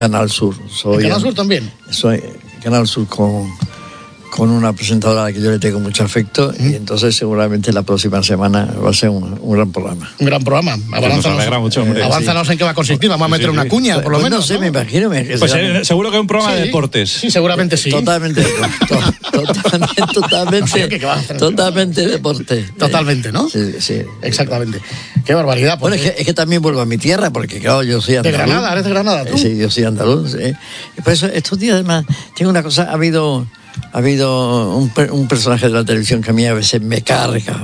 Canal Sur. ¿En Canal Sur también? Soy Canal Sur con una presentadora a la que yo le tengo mucho afecto, y entonces seguramente la próxima semana va a ser un gran programa. Un gran programa. Avánzanos en qué va a consistir. Vamos a meter una cuña, por lo menos. No sé, me imagino. Pues seguro que es un programa de deportes. Sí, seguramente sí. Totalmente deporte. Totalmente, ¿no? Sí. Exactamente. Qué barbaridad. Bueno, es que también vuelvo a mi tierra, porque claro, yo soy andaluz. ¿De Granada? ¿Eres de Granada tú? Sí, yo soy andaluz. Y por eso estos días además tengo una cosa, ha habido un personaje de la televisión que a mí a veces me carga,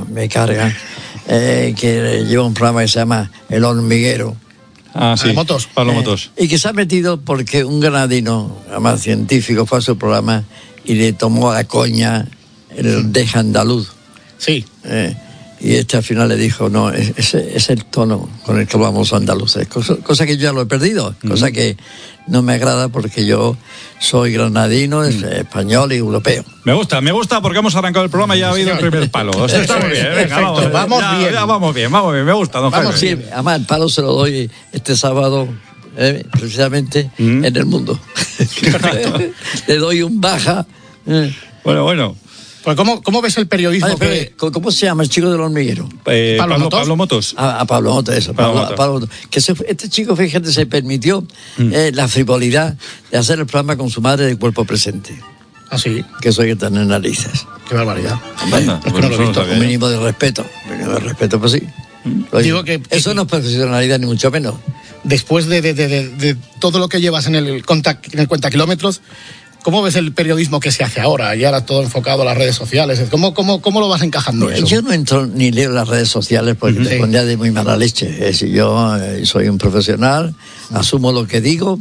que lleva un programa que se llama El Hormiguero. Sí, Pablo Motos. Y que se ha metido porque un granadino, además científico, fue a su programa y le tomó a coña el deja andaluz. Sí. Y al final le dijo, no, ese es el tono con el que hablamos andaluces, cosa que yo ya lo he perdido, cosa que no me agrada porque yo soy granadino, español y europeo. Me gusta porque hemos arrancado el programa y ya ha habido el primer palo. Está muy bien, venga, vamos bien, me gusta, don Jaime. Sí, además el palo se lo doy este sábado, precisamente en El Mundo. Le doy un baja. Bueno. Pues ¿cómo ves el periodismo? ¿Cómo se llama el chico del hormiguero? Pablo Motos. Pablo Motos, eso. Pablo Motos. Que este chico, fíjate, se permitió la frivolidad de hacer el programa con su madre de cuerpo presente. ¿Ah, sí? Que eso hay que tener narices. Qué barbaridad. Un mínimo de respeto. Pues sí. Digo que eso no es profesionalidad, ni mucho menos. Después de todo lo que llevas en el cuentakilómetros, ¿cómo ves el periodismo que se hace ahora? Y ahora todo enfocado a las redes sociales. ¿Cómo lo vas encajando eso? Yo no entro ni leo las redes sociales porque te pondría de muy mala leche. Yo soy un profesional, asumo lo que digo,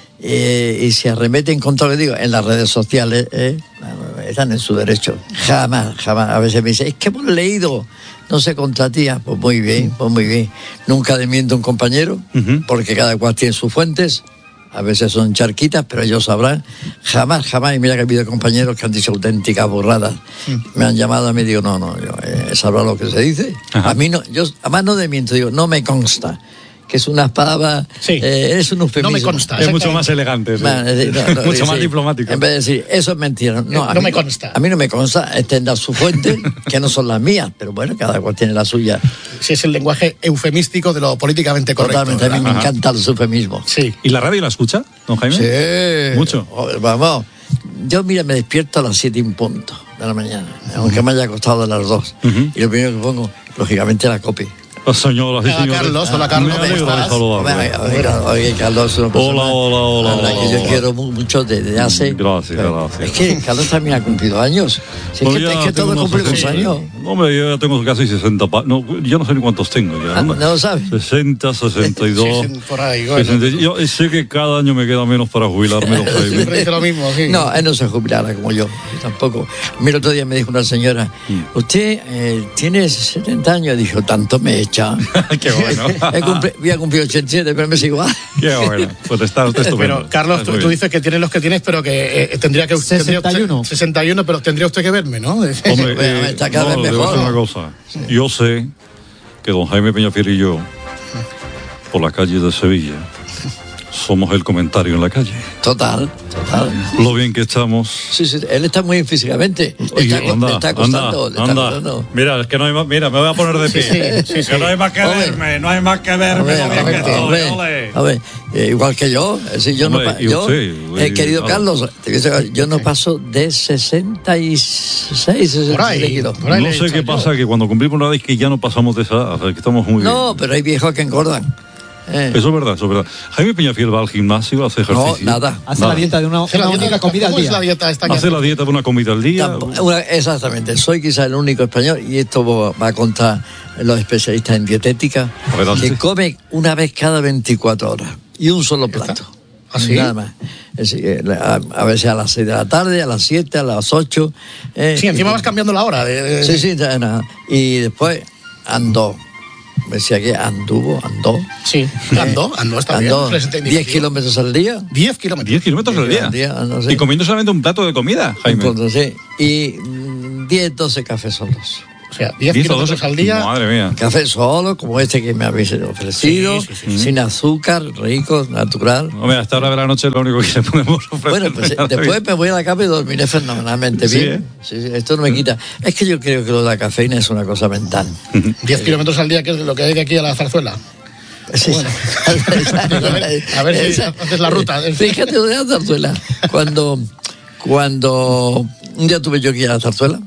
y si arremeten contra lo que digo en las redes sociales, están en su derecho. Jamás. A veces me dicen, es que hemos leído, no sé, contra ti. Pues muy bien. Nunca desmiento a un compañero, porque cada cual tiene sus fuentes. A veces son charquitas, pero ellos sabrán. Jamás, y mira que ha habido compañeros que han dicho auténticas burradas. Me han llamado a mí y digo, no, yo he sabrado lo que se dice. Ajá. A mí no, yo además no desmiento, digo, no me consta. Que es una palabra, es un eufemismo. No me consta. Es mucho más elegante. Mucho más diplomático. En vez de decir, eso es mentira. No me consta. A mí no me consta extender su fuente, que no son las mías, pero bueno, cada cual tiene la suya. Sí, es el lenguaje eufemístico de lo políticamente correcto. Totalmente, ¿verdad? A mí me encanta el eufemismo. Sí. ¿Y la radio la escucha, don Jaime? Sí. Mucho. Vamos. Yo, me despierto a las 7 en punto de la mañana, aunque me haya acostado a las 2. Y lo primero que pongo, lógicamente, la copia. Señoras y señores. Hola, Carlos. Me alegro de saludarle. Oye, Carlos es una persona Hola. que yo quiero mucho desde hace. Gracias. Es que Carlos también ha cumplido años. Es que todos cumplimos años. Hombre, yo ya tengo casi 60. Yo no sé ni cuántos tengo ya. ¿No lo sabes? 60, 62. Por ahí, bueno. 60, yo sé que cada año me queda menos para jubilarme. Siempre dice lo mismo, sí. No, él no se jubilará como yo tampoco. Mira, el otro día me dijo una señora, usted tiene 70 años. Dijo, tanto me echa. Qué bueno. Voy a cumplir 87, pero me sigo igual. Qué bueno. Pues está estupendo. Pero, Carlos, tú dices que tienes los que tienes, pero que tendría que... 61, pero tendría usted que verme, ¿no? Hombre, está cada vez mejor. Una cosa. Yo sé que don Jaime Peñafiel y yo, por las calles de Sevilla, somos el comentario en la calle. Total. Lo bien que estamos. Sí, él está muy bien físicamente. Le está costando. Mira, es que no hay más. Mira, me voy a poner de pie. Sí. Que no hay más que verme. No hay más que verme. A ver, igual que yo. Querido Carlos, yo no paso de 67 kilos. No sé qué pasa, que cuando cumplimos una vez que ya no pasamos de esa, o sea, que estamos muy bien. No, pero hay viejos que engordan. Eso es verdad. Jaime Peñafiel va al gimnasio, hace ejercicio. No, nada. Hace la dieta de una única comida al día. Hace la dieta de una comida al día. Exactamente. Soy quizá el único español, y esto va a contar los especialistas en dietética, que come una vez cada 24 horas y un solo plato. ¿Así? Nada más. A veces a las 6 de la tarde, a las 7, a las 8. Sí, encima vas cambiando la hora. Sí, nada. Y después andó. Me decía que andó. Sí, andó, está bien. 10 kilómetros al día. 10 kilómetros. 10 kilómetros al día. No sé. Y comiendo solamente un plato de comida, Jaime. Sí. Y 10, 12 cafés solos. O sea, 10 kilómetros al día. Madre mía. Café solo, como este que me habéis ofrecido, sin azúcar, rico, natural. Hombre, hasta ahora de la noche es lo único que le podemos ofrecer. Bueno, pues después me voy a la cama y dormiré fenomenalmente bien. Sí, esto no me quita. Es que yo creo que lo de la cafeína es una cosa mental. 10 kilómetros al día, que es lo que hay de aquí a la Zarzuela. Sí. Bueno. a ver si haces la ruta. Fíjate lo de la Zarzuela. Cuando un día tuve yo que ir a la Zarzuela,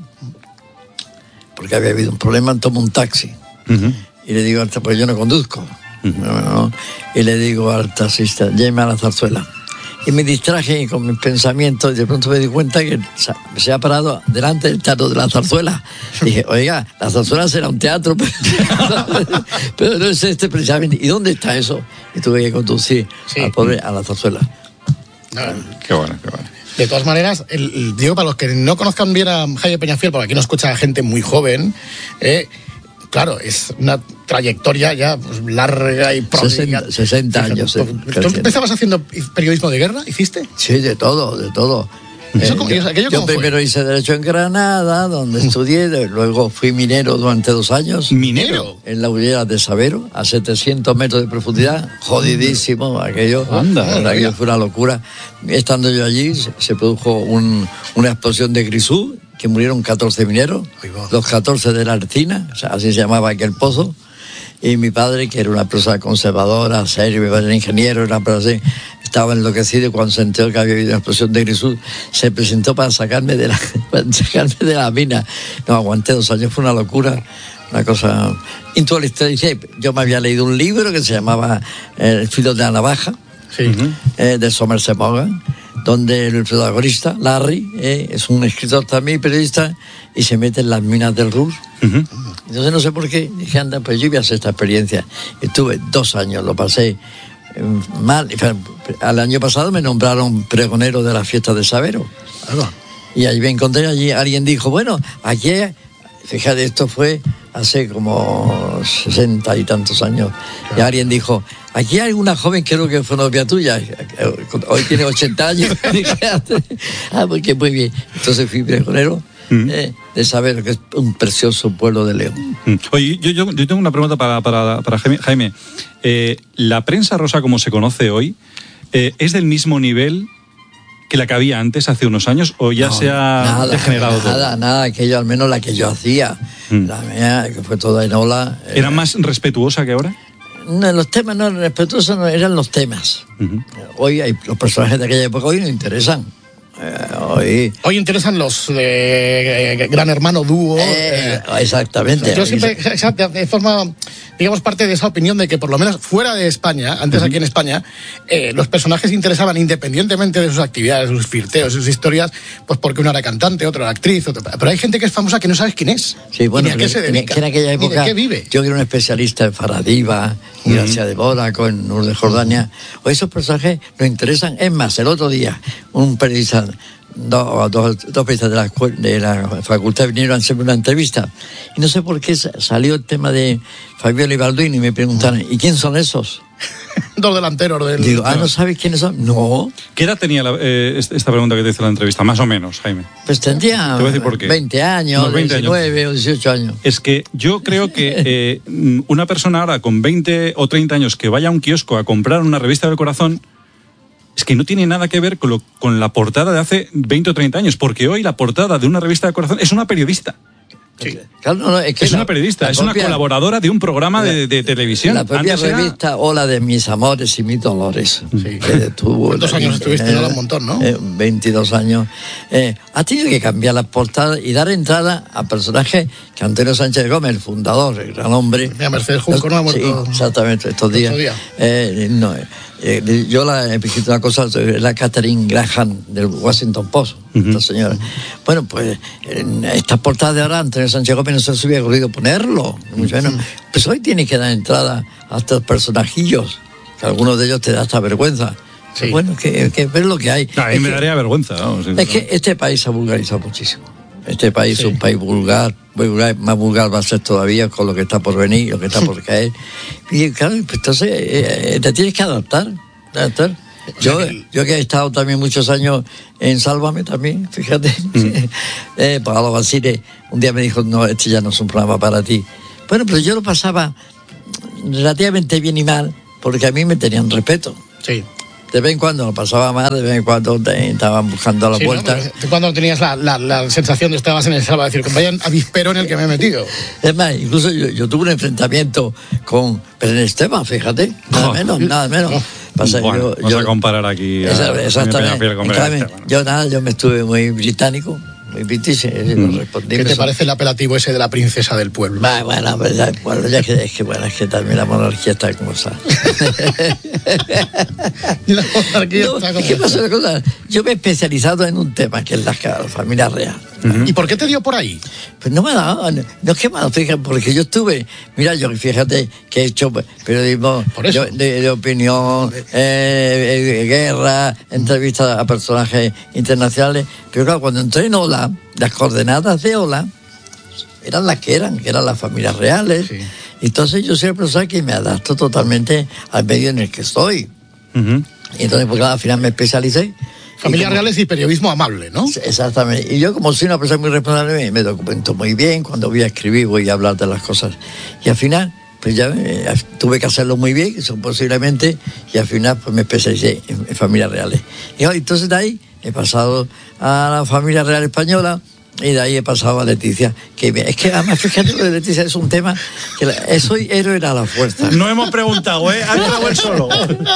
porque había habido un problema, tomo un taxi. Y le digo, pues yo no conduzco. No. Y le digo al taxista, llévame a la Zarzuela. Y me distraje con mis pensamientos y de pronto me di cuenta que se ha parado delante del teatro de la Zarzuela. Dije, oiga, la Zarzuela será un teatro, pero no es este precisamente. ¿Y dónde está eso? Y tuve que conducir al pobre a la Zarzuela. Qué bueno. De todas maneras, digo, para los que no conozcan bien a Jaime Peñafiel, porque aquí nos escucha gente muy joven, claro, es una trayectoria ya pues, larga y pródiga. 60 años. ¿Tú empezabas haciendo periodismo de guerra? ¿Hiciste? Sí, de todo. Yo primero hice Derecho en Granada, donde estudié, luego fui minero durante 2 años. ¿Minero? En la Ullera de Sabero, a 700 metros de profundidad, jodidísimo aquello. Aquello fue una locura. Estando yo allí, se produjo una explosión de grisú, que murieron 14 mineros, los 14 de la Arcina, o sea, así se llamaba aquel pozo. Y mi padre, que era una persona conservadora, serio, mi padre era ingeniero, una persona así, estaba enloquecido y cuando se enteró que había habido una explosión de grisú, se presentó para sacarme de la mina. No, aguanté 2 años, fue una locura, una cosa... Y toda la historia, yo me había leído un libro que se llamaba El filo de la navaja, de Somerset Maugham, donde el protagonista, Larry, es un escritor también, periodista, y se mete en las minas del Ruhr. Entonces no sé por qué, dije, anda, pues yo voy a hacer esta experiencia. Estuve 2 años, lo pasé mal. Al año pasado me nombraron pregonero de la fiesta de Sabero. Y ahí me encontré, allí alguien dijo, bueno, aquí, fíjate, esto fue hace como 60 y tantos años. Y alguien dijo, aquí hay una joven, creo que fue novia tuya, hoy tiene 80 años. Porque muy bien. Entonces fui pregonero de Sabero, que es un precioso pueblo de León. Oye, yo tengo una pregunta para Jaime. ¿La prensa rosa, como se conoce hoy, es del mismo nivel que la que había antes, hace unos años, o ya se ha degenerado todo? Nada, aquello, al menos la que yo hacía, la mía, que fue toda en ola. ¿Era más respetuosa que ahora? No, los temas no eran respetuosos, no, eran los temas. Hoy hay los personajes de aquella época, hoy no interesan. Hoy interesan los de Gran Hermano Dúo. Exactamente. Yo siempre, de forma, digamos, parte de esa opinión de que por lo menos fuera de España, antes aquí en España, los personajes interesaban independientemente de sus actividades, sus flirteos, sus historias, pues porque uno era cantante, otro era actriz, pero hay gente que es famosa que no sabes quién es. Sí, bueno, ni a qué se dedica, que en aquella época, ni de qué vive. Yo que era un especialista en Faradiva, Gracia de Mónaco, en Ur de Jordania, o esos personajes nos interesan. Es más, el otro día, un periodista, dos periodistas de la facultad vinieron a hacerme una entrevista y no sé por qué salió el tema de Fabiola y Balduino y me preguntaron, ¿y quién son esos? 2 delanteros del... Digo, ¿no sabes quiénes son? No. ¿Qué edad tenía esta pregunta que te hice en la entrevista? Más o menos, Jaime. Pues tendría 20 años, 19 o 18 años. Es que yo creo que una persona ahora con 20 o 30 años que vaya a un kiosco a comprar una revista del corazón, es que no tiene nada que ver con la portada de hace 20 o 30 años, porque hoy la portada de una revista del corazón es una periodista. Sí. Claro, es una periodista, una colaboradora de un programa de televisión. La propia revista Ola de mis amores y mis dolores. Sí. ¿Cuántos años estuviste? Un montón, ¿no? 22 años. Ha tenido que cambiar la portada y dar entrada a personajes que Antonio Sánchez Gómez, el fundador, el gran hombre. Mercedes Junco no ha muerto. Sí, exactamente, estos días. Yo he escrito una cosa, la Catherine Graham del Washington Post, esta señora. Bueno, pues en estas portadas de ahora, Antonio Sánchez Gómez no se les hubiera ocurrido ponerlo. Bueno, pues hoy tiene que dar entrada a estos personajillos, que algunos de ellos te da hasta vergüenza. Sí. Bueno, que ver lo que hay. A mí me daría vergüenza. Vamos, es que este país se ha vulgarizado muchísimo. Este país es un país vulgar, más vulgar va a ser todavía con lo que está por venir, lo que está por caer. Y claro, pues entonces te tienes que adaptar. Yo que he estado también muchos años en Sálvame también, fíjate. Pablo Basile un día me dijo, no, este ya no es un programa para ti. Bueno, pero yo lo pasaba relativamente bien y mal, porque a mí me tenían respeto. Sí. De vez en cuando lo pasaba mal, de vez en cuando te estaban buscando a la puerta. ¿No? De cuando tenías la sensación de que estabas en el Salva, decir, que vayan avispero en el que me he metido. Es más, incluso yo tuve un enfrentamiento con Belén Esteban, fíjate, nada menos. Pasa, bueno, vamos a comparar aquí exactamente. Yo me estuve muy británico, muy british, ¿Qué te parece el apelativo ese de la princesa del pueblo? Bueno, ya es que también la monarquía está como está. La monarquía está como ¿Qué pasa? Yo me he especializado en un tema, que es la familia real. ¿Y por qué te dio por ahí? Pues no me ha dado, no es que me ha dado, fíjate, porque yo estuve, mira, fíjate que he hecho periodismo de opinión, guerra, entrevistas a personajes internacionales, pero claro, cuando entré en Ola, las coordenadas de Ola eran las que eran las familias reales. Sí. Entonces yo soy el profesor que me adapto totalmente al medio en el que estoy. Y entonces, pues al final me especialicé. Familias reales y periodismo amable, ¿no? Exactamente. Y yo, como soy una persona muy responsable, me documento muy bien. Cuando voy a escribir, voy a hablar de las cosas. Y al final, pues ya tuve que hacerlo muy bien, eso posiblemente, y al final pues me especialicé en familias reales. Y entonces de ahí he pasado a la familia real española, y de ahí he pasado a Leticia. Es que además, fíjate, lo de Leticia es un tema que soy héroe a la fuerza. No hemos preguntado, ¿eh? Ha entrado él solo.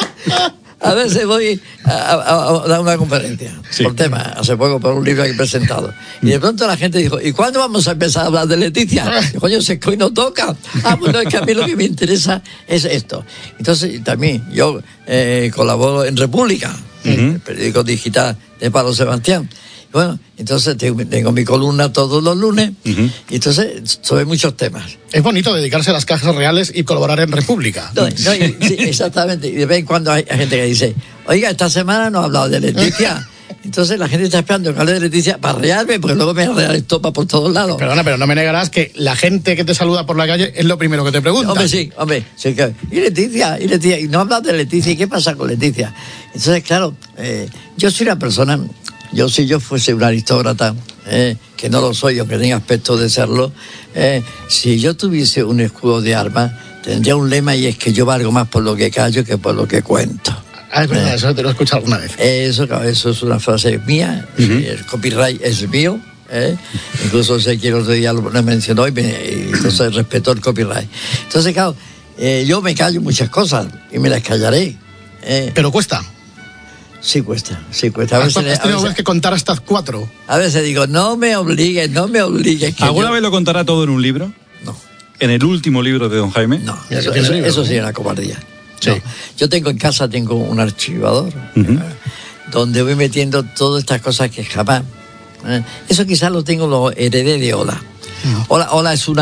A veces voy a dar una conferencia por tema, hace poco, por un libro que he presentado. Y de pronto la gente dijo, ¿y cuándo vamos a empezar a hablar de Leticia? Y coño, si es que hoy no toca. Bueno, es que a mí lo que me interesa es esto. Entonces, también yo colaboro en República, el periódico digital de Pablo Sebastián. Bueno, entonces tengo mi columna todos los lunes, y entonces sobre muchos temas. Es bonito dedicarse a las cajas reales y colaborar en República. Sí, exactamente. Y de vez en cuando hay gente que dice, oiga, esta semana no ha hablado de Leticia. Entonces la gente está esperando que hable de Leticia para rearme, porque luego me real estopa por todos lados. Perdona, pero no me negarás que la gente que te saluda por la calle es lo primero que te pregunta. Hombre, sí. ¿Y Leticia? Y no hablas de Leticia. ¿Y qué pasa con Leticia? Entonces, claro, yo soy una persona... si yo fuese un aristócrata, que no lo soy, aunque tenga aspecto de serlo, si yo tuviese un escudo de armas, tendría un lema, y es que yo valgo más por lo que callo que por lo que cuento. Es verdad, eso te lo he escuchado alguna vez. Eso es una frase mía, el copyright es mío. Incluso sé que el otro día lo mencionó y entonces respeto el copyright. Entonces, claro, yo me callo muchas cosas y me las callaré. Pero cuesta. Sí cuesta. ¿Has tenido que contar hasta 4? A veces digo, no me obligues. ¿Alguna vez lo contará todo en un libro? No. ¿En el último libro de Don Jaime? No, eso sí era cobardía. Sí. No. Yo tengo en casa un archivador, donde voy metiendo todas estas cosas que jamás... Eso quizás lo heredé de Ola. Ola es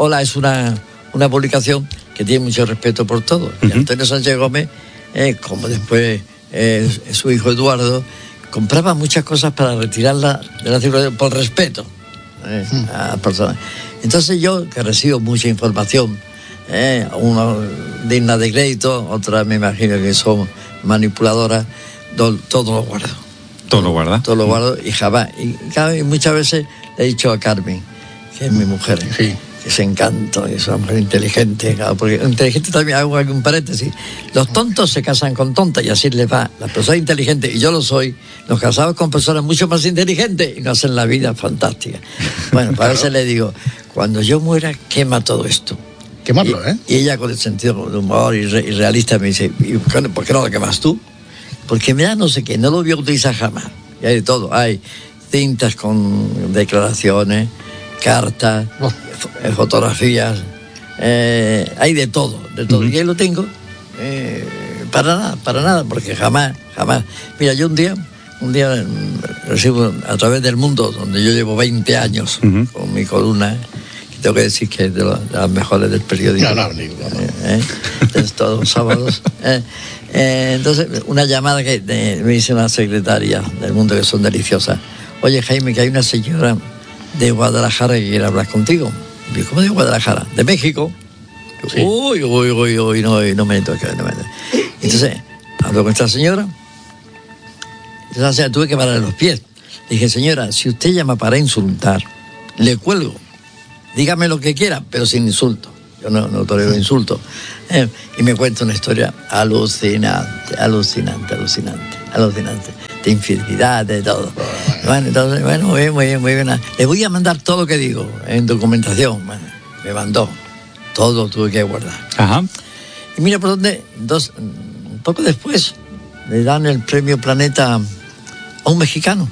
una publicación que tiene mucho respeto por todo. Y Antonio Sánchez Gómez, como después... su hijo Eduardo, compraba muchas cosas para retirarla de la circulación por respeto a las personas. Entonces yo, que recibo mucha información, una digna de crédito, otra me imagino que son manipuladoras, todo lo guardo. Todo lo guardo y jamás. Y muchas veces le he dicho a Carmen, que es mi mujer, que es encanto, es una mujer inteligente, claro, porque inteligente también, hago un paréntesis, los tontos se casan con tontas y así les va. Las personas inteligentes, y yo lo soy, nos casamos con personas mucho más inteligentes y nos hacen la vida fantástica. Bueno, para veces le digo, cuando yo muera, quema todo esto. Quemarlo, Y ella, con el sentido de humor y realista, me dice, ¿por qué no lo quemas tú? Porque me da no sé qué, no lo voy a utilizar jamás. Y hay de todo, hay cintas con declaraciones, cartas, fotografías, hay de todo. Y ahí lo tengo, para nada, porque jamás. Mira, yo un día recibo a través del mundo, donde yo llevo 20 años con mi columna, que tengo que decir que es de las mejores del periódico. No. Entonces, todos los sábados. Entonces, una llamada que me dice una secretaria del mundo, que son deliciosas. Oye, Jaime, que hay una señora de Guadalajara que quiere hablar contigo. Digo, ¿cómo de Guadalajara? ¿De México? Sí. Uy, no me toca. Entonces, hablo con esta señora, Entonces tuve que parar los pies. Dije, señora, si usted llama para insultar, le cuelgo. Dígame lo que quiera, pero sin insulto. Yo no tolero insultos. Y me cuenta una historia alucinante. De infidelidad, de todo. Bueno, entonces, muy bien. Le voy a mandar todo lo que digo en documentación. Bueno, me mandó. Todo tuve que guardar. Ajá. Y mira por dónde, un poco después, le dan el premio Planeta a un mexicano.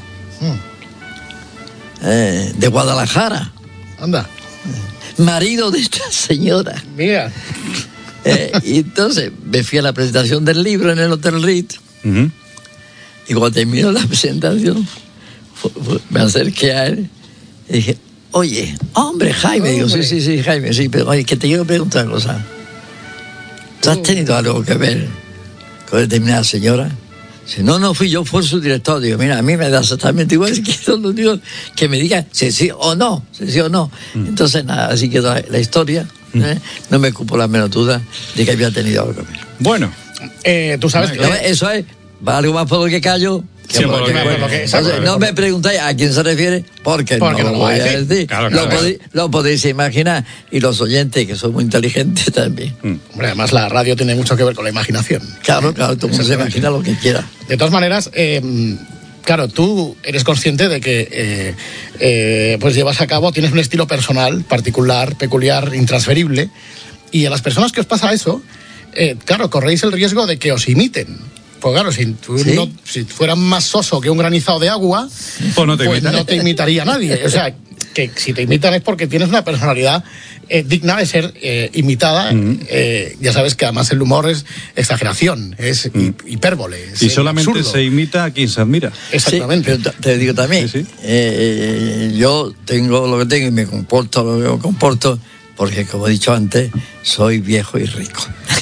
De Guadalajara. Anda. Marido de esta señora. Mira. Y entonces me fui a la presentación del libro en el Hotel Ritz. Uh-huh. Y cuando terminó la presentación, me acerqué a él y dije, oye, hombre, Jaime. Digo, sí, Jaime, sí, pero oye, que te quiero preguntar una cosa. ¿Tú has tenido algo que ver con determinada señora? Dice, no fui yo, fue su director. Digo, mira, a mí me da exactamente igual que me diga sí o no. Entonces, nada, así quedó la historia. No me cupo la menor duda de que había tenido algo que ver. Bueno. Tú sabes que... Eso es, va algo más por lo que callo. Sí, por lo que entonces, no me preguntáis a quién se refiere, porque no lo voy a decir. Claro. Lo podéis imaginar, y los oyentes, que son muy inteligentes también. Hombre, además la radio tiene mucho que ver con la imaginación. Claro, todo el mundo se imagina lo que quiera. De todas maneras, claro, tú eres consciente de que pues llevas a cabo, tienes un estilo personal, particular, peculiar, intransferible, y a las personas que os pasa eso, claro, corréis el riesgo de que os imiten. Pues claro, si fueras más soso que un granizado de agua, pues no te imitaría nadie. O sea, que si te imitan es porque tienes una personalidad digna de ser imitada. Ya sabes que además el humor es exageración, es hipérbole. Y solamente absurdo. se imita a quien se admira. Exactamente. Sí, pero te digo también, yo tengo lo que tengo y me comporto lo que me comporto, porque como he dicho antes, soy viejo y rico.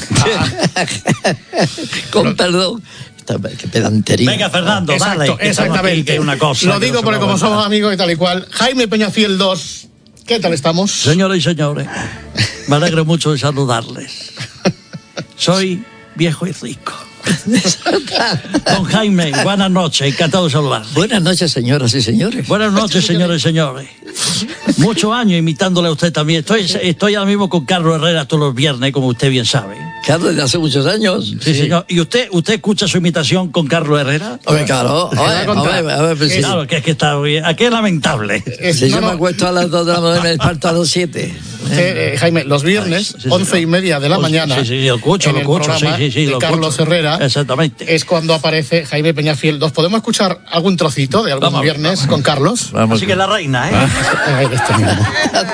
Con perdón. Qué pedantería. Venga, Fernando, Exacto, dale. Exactamente. Que hay una cosa lo digo porque como somos amigos y tal y cual. Jaime Peñafiel 2, ¿qué tal estamos? Señoras y señores, me alegro mucho de saludarles. Soy viejo y rico. Don Jaime, buenas noches, encantado de saludarles. Buenas noches, señoras y señores. Buenas noches, señores y señores. Muchos años imitándole a usted también. Estoy ahora mismo con Carlos Herrera todos los viernes, como usted bien sabe. Carlos, desde hace muchos años. Sí, señor. ¿Y usted escucha su imitación con Carlos Herrera? Hombre, claro. A ver, pues sí. Claro, que es que está bien. Aquí es lamentable. Si yo me acuesto a las 2 de la mañana y me desperto a las 7. Jaime, los viernes, 11:30 de la mañana. Sí, lo escucho, en el programa de Carlos Herrera. Exactamente. Es cuando aparece Jaime Peñafiel 2. ¿Podemos escuchar algún trocito de algún viernes con Carlos? Vamos. Así que la reina, ¿eh? Este mismo.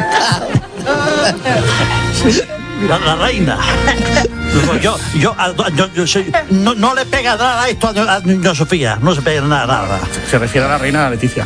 La reina. Yo soy, no le pega nada a esto a doña Sofía. No se pega nada. Se refiere a la reina Leticia.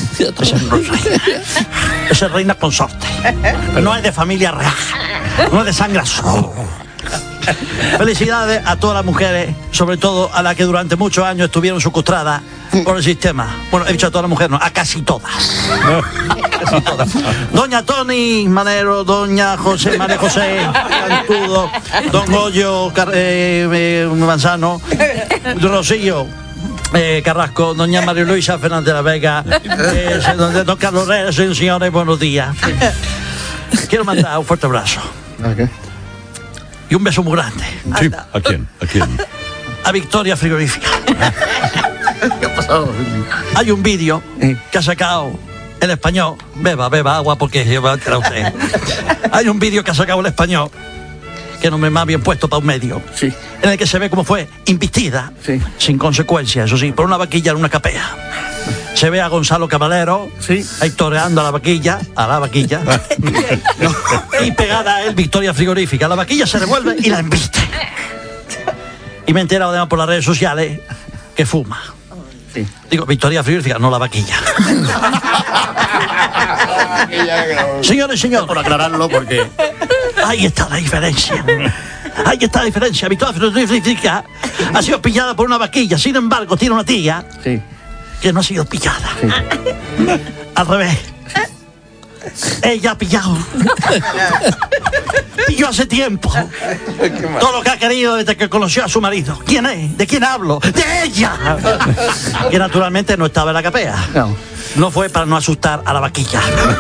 Esa es reina consorte. No es de familia real. No es de sangre azul. Felicidades a todas las mujeres, sobre todo a las que durante muchos años estuvieron secuestradas por el sistema. Bueno, he dicho a todas las mujeres, no, a casi todas. Casi todas. Doña Tony Manero, doña María José Cantudo, don Goyo Manzano, Rosillo Carrasco, doña María Luisa Fernández de la Vega, don Carlos Herrera, señores, buenos días. Quiero mandar un fuerte abrazo. Okay. Y un beso muy grande. Sí. ¿A quién? A Victoria Frigorífica. ¿Qué ha pasado? Hay un vídeo que ha sacado El Español. Beba agua porque se va a enterar usted. Hay un vídeo que ha sacado El Español, que no me más bien puesto para un medio, sí, en el que se ve cómo fue investida, sí, sin consecuencias, eso sí, por una vaquilla en una capea. Se ve a Gonzalo Caballero, sí, ahí toreando a la vaquilla, y pegada a él Victoria Frigorífica. La vaquilla se revuelve y la embiste. Y me he enterado además por las redes sociales que fuma. Sí. Digo, Victoria Frigorífica, no la vaquilla. Señores y señores, por aclararlo, porque ahí está la diferencia. Ahí está la diferencia. Victoria Frigorífica ha sido pillada por una vaquilla. Sin embargo, tiene una tía, sí, que no ha sido pillada. sí. Al revés. ella ha pillado. Y yo hace tiempo. Todo lo que ha querido desde que conoció a su marido. ¿Quién es? ¿De quién hablo? ¡De ella! Que naturalmente no estaba en la capea. No fue para no asustar a la vaquilla.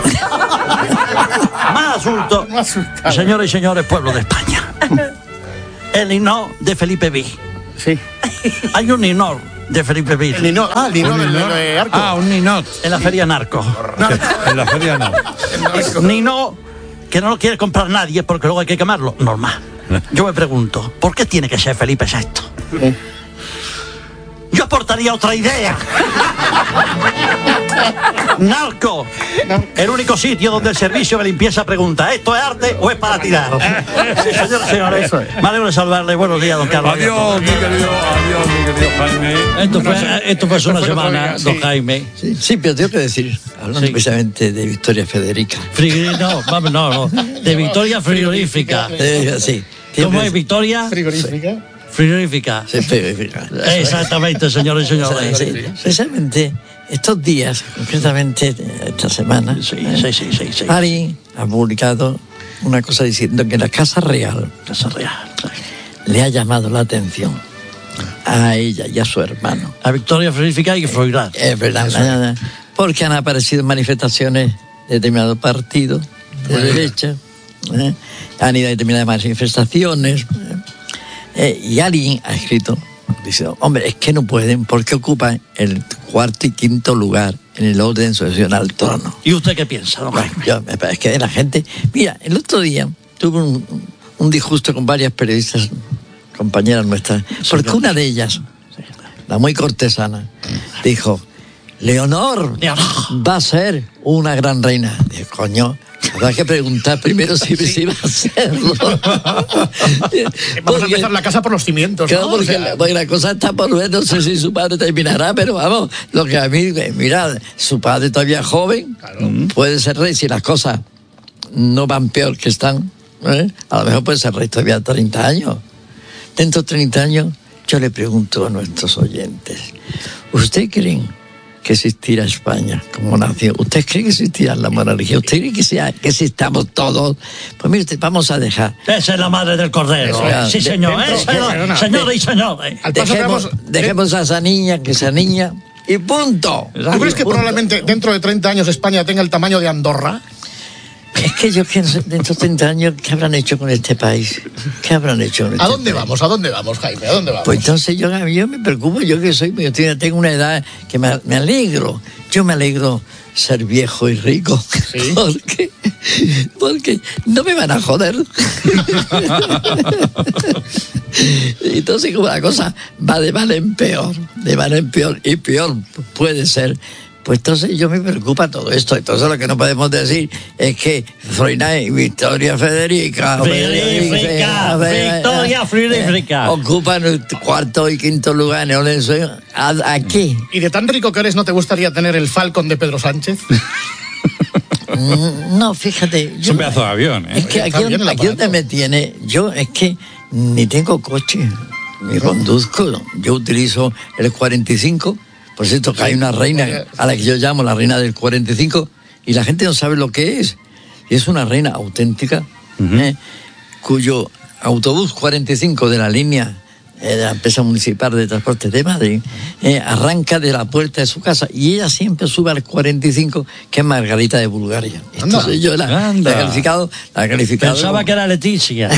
Más asunto. Señores y señores, pueblo de España. El hino de Felipe V. Sí. Hay un ninor de Felipe V. El ninot. Ah, el ninot de Arco. Ah, un ninot. En la feria Narco. En la feria no. Nino, que no lo quiere comprar nadie porque luego hay que quemarlo. Normal. Yo me pregunto, ¿por qué tiene que ser Felipe VI? Yo aportaría otra idea. Narco, el único sitio donde el servicio de limpieza pregunta, ¿esto es arte o es para tirar? Sí, señores, señores. Me alegro de saludarle. Buenos días, don Carlos. Adiós, mi querido Jaime. Esto fue una semana, don Jaime. Sí, pero tengo que decir, hablando precisamente de Victoria Federica. No. De Victoria Frigorífica. Sí. ¿Cómo es Victoria? ¿Frigorífica? Frigorífica. Sí, frigorífica. Exactamente, señores y señores. Sí, precisamente estos días, concretamente esta semana, Sí. alguien ha publicado una cosa diciendo que la Casa Real le ha llamado la atención a ella y a su hermano. A Victoria Frigorífica y Froilán. Es verdad, porque han aparecido manifestaciones de determinados partidos de derecha, han ido a determinadas manifestaciones, y alguien ha escrito diciendo, hombre, es que no pueden porque ocupan el cuarto y quinto lugar en el orden sucesional al trono. ¿Y usted qué piensa, don Jaime? Es que la gente... Mira, el otro día tuve un disgusto con varias periodistas, compañeras nuestras, porque una de ellas, la muy cortesana, dijo, Leonor va a ser una gran reina. Digo, coño, habrá que preguntar primero si va a serlo. Vamos a empezar la casa por los cimientos, claro, ¿no? porque la cosa está por ver, no sé si su padre terminará, pero vamos, lo que a mí, mira, su padre todavía joven, puede ser rey si las cosas no van peor que están, a lo mejor puede ser rey todavía 30 años. Dentro de 30 años, yo le pregunto a nuestros oyentes, ¿usted creen que existirá España como nación? ¿Usted cree que existirá la monarquía? ¿Usted cree que existamos todos? Pues mire usted, vamos a dejar. Esa es la madre del cordero. Sí, señor. Señores y señores. Dejemos a esa niña, y punto. ¿Tú crees que probablemente dentro de 30 años España tenga el tamaño de Andorra? Es que yo pienso, dentro de 30 años, ¿qué habrán hecho con este país? ¿Qué habrán hecho con este ¿A dónde país? vamos? ¿A dónde vamos, Jaime? ¿A dónde vamos? Pues entonces yo me preocupo, yo tengo una edad que me alegro. Yo me alegro ser viejo y rico. ¿Sí? Porque no me van a joder. Entonces como la cosa va de mal en peor, y peor puede ser. Pues entonces yo me preocupa todo esto. Entonces lo que no podemos decir es que Froilán y Victoria Federica Victoria Federica ocupan el cuarto y quinto lugar en el orden sucesional. ¿A qué? ¿Y de tan rico que eres no te gustaría tener el Falcon de Pedro Sánchez? No, fíjate. Es un pedazo de avión, ¿eh? Es que aquí donde me tiene, yo es que ni tengo coche, ni conduzco. Yo utilizo el 45. Por cierto, que hay una reina a la que yo llamo la reina del 45 y la gente no sabe lo que es. Y es una reina auténtica, cuyo autobús 45 de la línea de la empresa municipal de transporte de Madrid arranca de la puerta de su casa y ella siempre sube al 45, que es Margarita de Bulgaria. Entonces yo la calificado. Pensaba que era Leticia.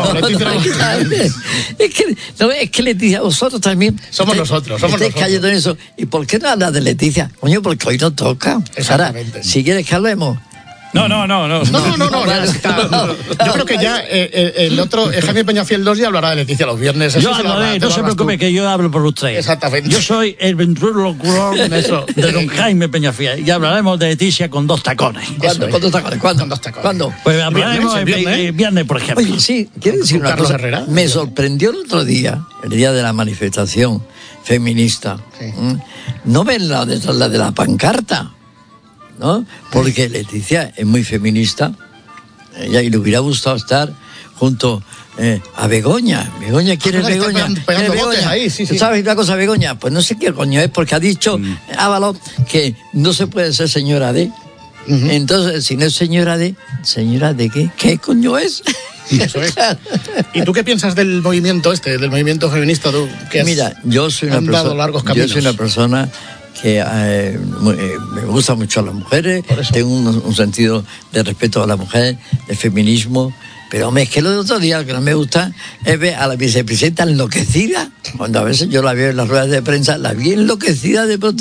Es que Leticia, vosotros también somos nosotros. Estáis cayendo en eso. ¿Y por qué no hablas de Leticia? Coño, porque hoy no toca. Exactamente. Ahora, si quieres que hablemos. No, ya está. Yo creo que ya el otro, Jaime Peñafiel 2 ya hablará de Leticia los viernes. Yo hablaré, no se preocupe que yo hablo por usted. Exactamente. Yo soy el ventrílocuo de don Jaime Peñafiel y hablaremos de Leticia con 2 tacones. ¿Cuándo? ¿Cuándo? Pues hablaremos el viernes, por ejemplo. Oye, sí, quiero decir una cosa. Herrera. Me sorprendió el otro día, el día de la manifestación feminista, no verla detrás de la pancarta, ¿no? Porque Leticia es muy feminista, ella y le hubiera gustado estar junto a Begoña. ¿Quién es Begoña? Ahí, sí. ¿Sabes una cosa, Begoña? Pues no sé qué coño es, porque ha dicho Ábalos que no se puede ser señora de... Entonces, si no es señora de qué? ¿Qué coño es? Eso es. ¿Y tú qué piensas del movimiento del movimiento feminista? ¿Tú, que has Mira, yo soy una persona que me gusta mucho a las mujeres, tengo un sentido de respeto a la mujer, de feminismo, pero hombre, es que lo de otro día, lo que no me gusta es ver a la vicepresidenta enloquecida, cuando a veces yo la veo en las ruedas de prensa, la vi enloquecida de